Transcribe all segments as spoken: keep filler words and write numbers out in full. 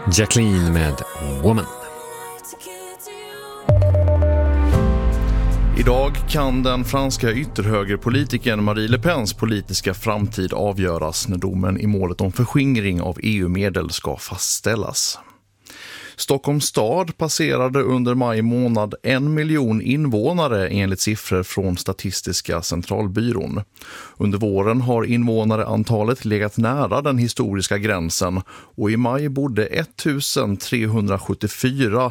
Jacqueline med Woman. Idag kan den franska ytterhögerpolitikern Marie Le Pens politiska framtid avgöras när domen i målet om förskingring av E U-medel ska fastställas. Stockholms stad passerade under maj månad en miljon invånare enligt siffror från Statistiska centralbyrån. Under våren har invånareantalet legat nära den historiska gränsen och i maj bodde ettusentrehundrasjuttiofyra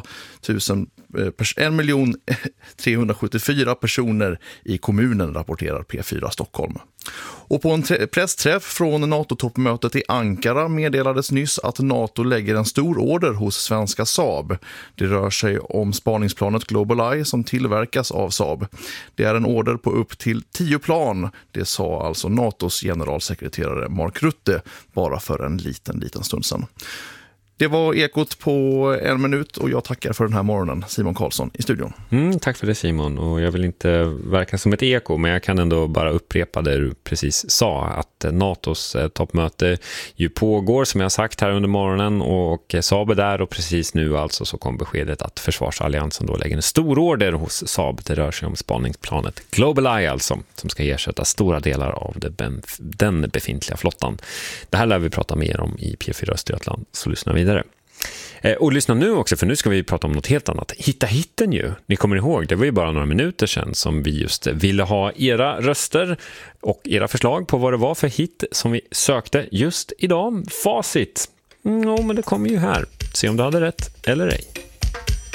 personer i kommunen, rapporterar P fyra Stockholm. Och på en tre- pressträff från NATO-toppmötet i Ankara meddelades nyss att NATO lägger en stor order hos svenska Saab. Det rör sig om spaningsplanet GlobalEye som tillverkas av Saab. Det är en order på upp till tio plan. Det sa alltså NATOs generalsekreterare Mark Rutte bara för en liten, liten stund sedan. Det var Ekot på en minut och jag tackar för den här morgonen, Simon Karlsson i studion. Mm, tack för det, Simon, och jag vill inte verka som ett eko, men jag kan ändå bara upprepa det du precis sa, att NATOs toppmöte ju pågår som jag sagt här under morgonen och Saab är där, och precis nu alltså så kom beskedet att försvarsalliansen då lägger en stor order hos Saab. Det rör sig om spaningsplanet GlobalEye alltså, som ska ersätta stora delar av det, den befintliga flottan. Det här lär vi prata mer om i P fyra Östergötland, så lyssna vidare. Och lyssna nu också, för nu ska vi prata om något helt annat. Hitta hitten ju. Ni kommer ihåg, det var ju bara några minuter sedan som vi just ville ha era röster och era förslag på vad det var för hit som vi sökte just idag. Facit. Mm, men det kommer ju här. Se om du hade rätt eller ej.